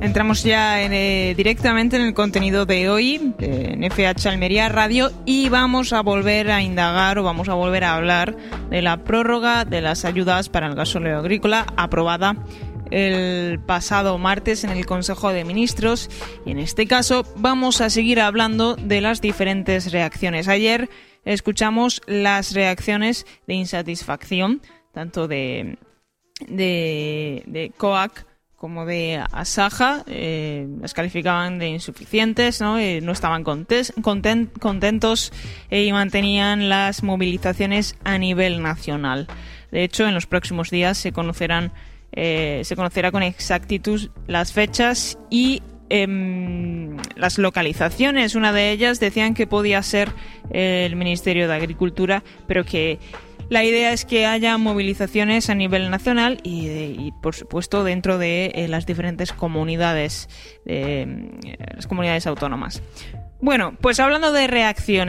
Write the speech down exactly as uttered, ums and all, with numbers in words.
entramos ya en, eh, directamente en el contenido de hoy, de, en F H Almería Radio, y vamos a volver a indagar o vamos a volver a hablar de la prórroga de las ayudas para el gasóleo agrícola aprobada el pasado martes en el Consejo de Ministros, y en este caso vamos a seguir hablando de las diferentes reacciones. Ayer escuchamos las reacciones de insatisfacción tanto de, de, de C O A C como de Asaja. Eh, las calificaban de insuficientes, no, eh, no estaban contes, content, contentos eh, y mantenían las movilizaciones a nivel nacional. De hecho, en los próximos días se conocerán eh, se conocerá con exactitud las fechas y eh, las localizaciones. Una de ellas decían que podía ser el Ministerio de Agricultura, pero que la idea es que haya movilizaciones a nivel nacional y, y por supuesto, dentro de eh, las diferentes comunidades, eh, las comunidades autónomas. Bueno, pues hablando de reacciones,